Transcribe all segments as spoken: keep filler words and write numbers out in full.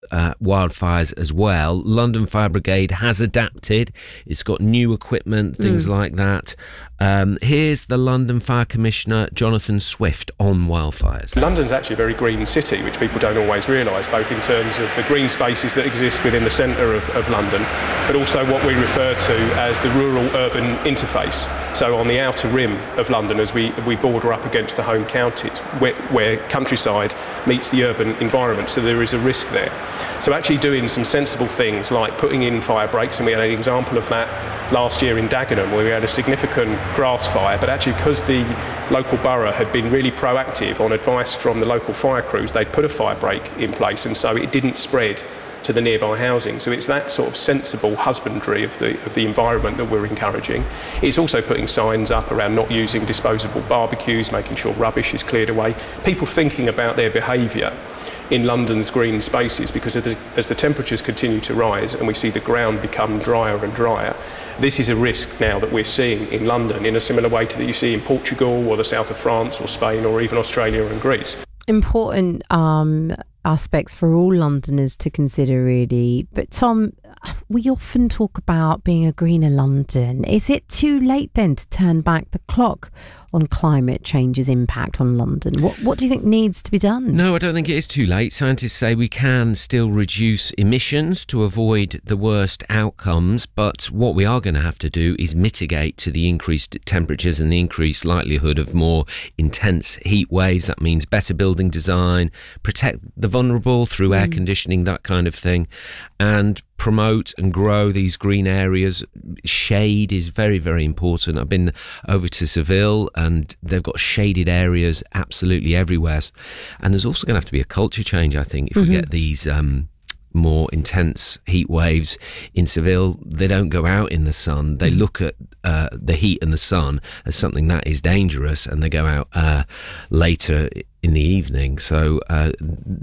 uh, wildfires as well. London Fire Brigade has adapted. It's got new equipment, things mm. like that. Um, here's the London Fire Commissioner, Jonathan Swift, on wildfires. London's actually a very green city, which people don't always realise, both in terms of the green spaces that exist within the centre of, of London, but also what we refer to as the rural-urban interface. So on the outer rim of London, as we, we border up against the home counties, where, where countryside meets the urban environment, so there is a risk there. So actually doing some sensible things like putting in fire breaks, and we had an example of that last year in Dagenham, where we had a significant grass fire, but actually because the local borough had been really proactive on advice from the local fire crews, they'd put a fire break in place, and so it didn't spread to the nearby housing. So it's that sort of sensible husbandry of the of the environment that we're encouraging. It's also putting signs up around not using disposable barbecues, making sure rubbish is cleared away, people thinking about their behaviour in London's green spaces, because as the, as the temperatures continue to rise and we see the ground become drier and drier, this is a risk now that we're seeing in London in a similar way to that you see in Portugal or the south of France or Spain or even Australia and Greece. Important um, aspects for all Londoners to consider, really. But Tom, we often talk about being a greener London. Is it too late then to turn back the clock on climate change's impact on London? What what do you think needs to be done? No, I don't think it is too late. Scientists say we can still reduce emissions to avoid the worst outcomes, but what we are going to have to do is mitigate to the increased temperatures and the increased likelihood of more intense heat waves. That means better building design, protect the vulnerable through mm. air conditioning, that kind of thing, and promote and grow these green areas. Shade is very, very important. I've been over to Seville and they've got shaded areas absolutely everywhere. And there's also going to have to be a culture change, I think, if mm-hmm. we get these um, more intense heat waves in Seville. They don't go out in the sun. They mm. look at uh, the heat and the sun as something that is dangerous, and they go out uh, later in the evening. So uh,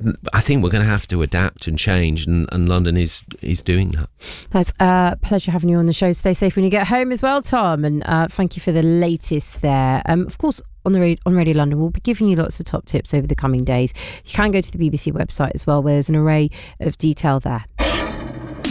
I think we're going to have to adapt and change, and, and London is is doing that. That's a pleasure having you on the show. Stay safe when you get home as well, Tom, and uh, thank you for the latest there. Um, of course, on the radio, on Radio London, we'll be giving you lots of top tips over the coming days. You can go to the B B C website as well, where there's an array of detail there.